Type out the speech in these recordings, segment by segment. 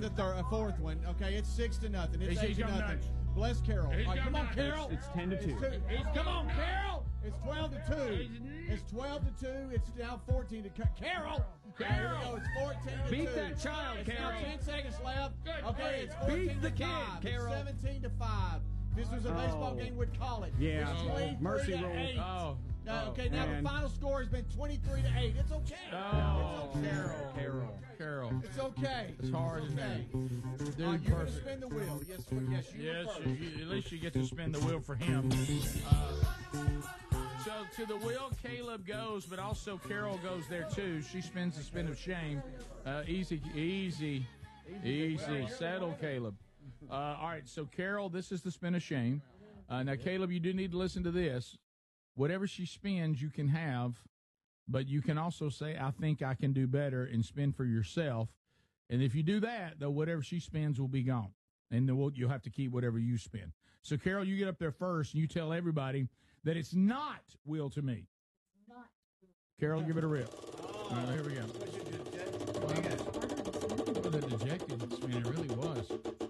The fourth one. Okay, it's 6-0. It's 8-0. nuts. Bless Carol. All right, come on, nuts. Carol. It's 10-2. Come on, Carol. It's 12-2. It's 12-2. It's now 14 to Carol. There we go. It's 14-2. Beat that child, It's Carol. now 10 seconds left. Good Okay, it's grief. 14 Beat the to kid, 5. Carol. It's 17-5. This was a baseball game, we'd call it. Yeah. It's 23 Mercy to rule. 8. Okay, now man. the final score has been 23 to 8. It's okay. Oh, It's okay. Carol. It's okay. It's hard, isn't Okay. it? You're going to spin the wheel. Yes, you were Yes, first. at least you get to spin the wheel for him. So to the wheel, Caleb goes, but also Carol goes there too. She spins the spin of shame. Easy. Settle, Caleb. All right, so Carol, this is the spin of shame. Now, Caleb, you do need to listen to this. Whatever she spins, you can have, but you can also say, I think I can do better, and spin for yourself. And if you do that, though, whatever she spins will be gone. And then you'll have to keep whatever you spin. So, Carol, you get up there first, and you tell everybody that it's not Will to Me. Carol, give it a rip. All right, here we go. Well, the dejected spin, it really was.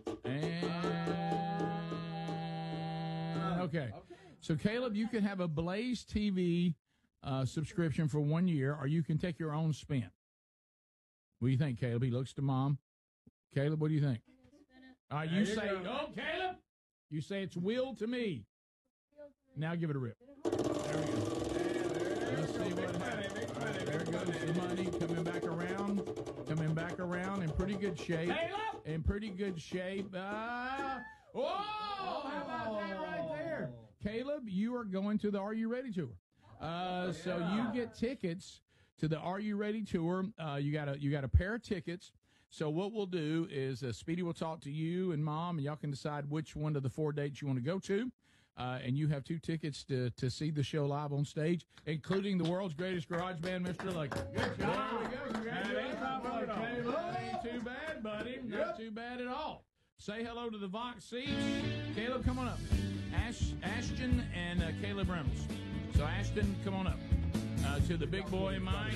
And okay. So, Caleb, you can have a Blaze TV subscription for 1 year, or you can take your own spin. What do you think, Caleb? He looks to Mom. Caleb, what do you think? You say, Caleb, you say it's Will to Me. Now give it a rip. There we go. Let's see what happens. Right, there goes the money coming back around in pretty good shape. Caleb! In pretty good shape. How about that right there? Caleb, you are going to the Are You Ready tour. So you get tickets to the Are You Ready tour. You got a pair of tickets. So what we'll do is Speedy will talk to you and Mom, and y'all can decide which one of the 4 dates you want to go to. And you have 2 tickets to see the show live on stage, including the world's greatest garage band, Mr. Lucky. Good job. There we go. Congratulations. Ain't too bad, buddy. Not too bad at all. Say hello to the Vox seats. Caleb, come on up. Ashton and Caleb Reynolds. So, Ashton, come on up. To the big boy Mike.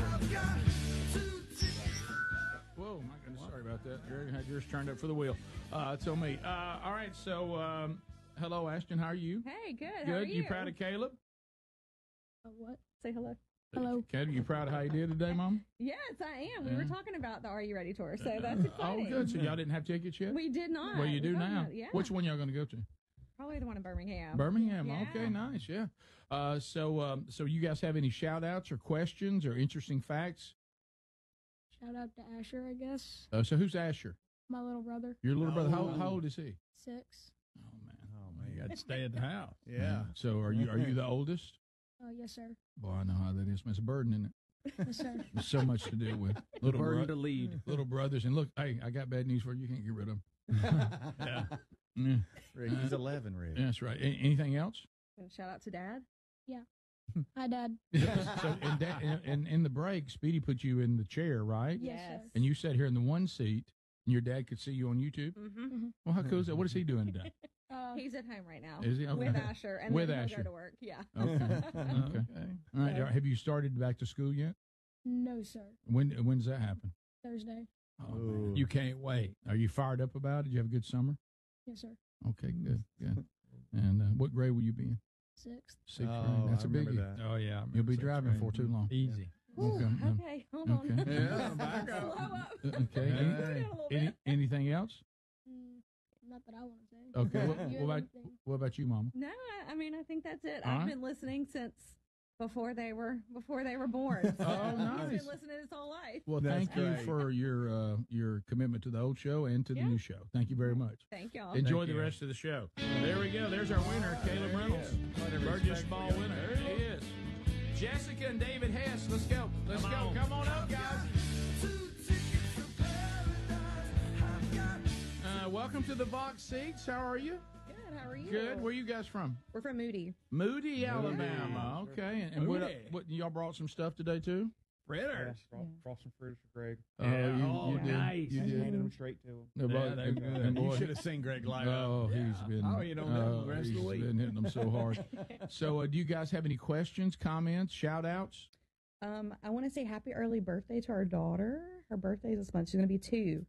Whoa, my goodness, sorry about that. Greg had yours turned up for the wheel. It's on me. All right, so hello, Ashton. How are you? Hey, good. Good. How are you? You proud of Caleb? What? Say hello. Hello. Caleb, you proud of how you did today, Mom? Yes, I am. We were talking about the Are You Ready tour, so that's exciting. Oh, good. So y'all didn't have tickets yet? We did not. Well, you do now. Yeah. Which one y'all going to go to? Probably the one in Birmingham. Birmingham. Yeah. Okay, nice. Yeah. So you guys have any shout-outs or questions or interesting facts? Shout out to Asher, I guess. So who's Asher? My little brother. Your little brother. How old is he? 6. Oh man, you got to stay at the house. Yeah. So are you the oldest? Yes, sir. Boy, I know how that is. It's a burden, isn't it? Yes, sir. There's so much to deal with. Little burden to lead. Little brothers, and look, hey, I got bad news for you. You can't get rid of them. Yeah. Rick, he's 11, Rick. That's right. Anything else? Shout out to Dad. Hi, Dad. So in the break, Speedy put you in the chair, right? Yes, sir. And you sat here in the one seat, and your dad could see you on YouTube. Mm-hmm. Well, how cool is that? What is he doing today? He's at home right now. Is he? Okay. With Asher. And With then Asher. he'll go to work. Yeah. Okay. All right. Have you started back to school yet? No, sir. When does that happen? Thursday. Oh, man. You can't wait. Are you fired up about it? Did you have a good summer? Yes, sir. Okay, good. And what grade will you be in? 6th. 6th grade. That's a biggie. That. Oh, yeah. You'll be driving before too long. Easy. Okay, hold on. Okay. Yeah, back Slow up. up. Okay. Slow down a little bit. Anything else? Not that I want to say. Okay. You have anything? What about you, Mama? No, I mean, I think that's it. All I've right. been listening since before they were born. So Oh, He's nice. been listening his whole life. Well, That's thank you great. for your commitment to the old show and to the Yeah. new show. Thank you very much. Thank y'all. Enjoy Thank the you. rest of the show. There we go. There's our winner, Caleb Reynolds. Burgess Ball winner. There he is. Jessica and David Hess. Let's go. Let's go. Come on up, guys. Welcome to the Vox seats. How are you? Good. How are you? Good. Where you guys from? We're from Moody. Moody, Alabama. Okay. And what y'all brought some stuff today too? Fritters. Brought some fritters for Greg. You did. nice. You did. Handed them straight to him. No, but- they're good. and You boy, should have seen Greg light Oh, up. he's been. Oh, you don't know the rest of the he's week. been hitting them so hard. So, do you guys have any questions, comments, shout outs? I want to say happy early birthday to our daughter. Her birthday is this month. She's going to be 2.